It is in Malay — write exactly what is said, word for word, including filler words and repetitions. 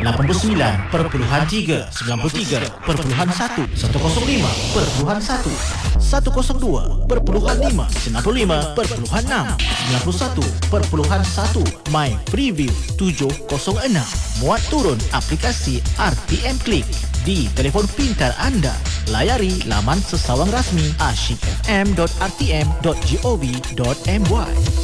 lapan sembilan perpuluhan tiga, sembilan tiga perpuluhan satu, seratus lima perpuluhan satu, seratus dua perpuluhan lima, sembilan lima perpuluhan enam, sembilan satu perpuluhan satu. My Preview tujuh kosong enam. Muat turun aplikasi R T M Click di telefon pintar anda. Layari laman sesawang rasmi asyik f m dot r t m dot gov dot m y.